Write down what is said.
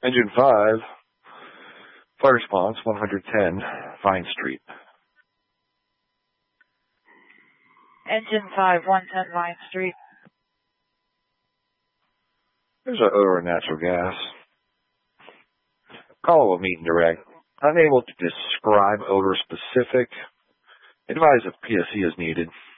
Engine 5, fire response 110, Vine Street. Engine 5, 110 Vine Street. There's an odor of natural gas. Call will meet and direct. Unable to describe odor specific. Advise if PSC is needed.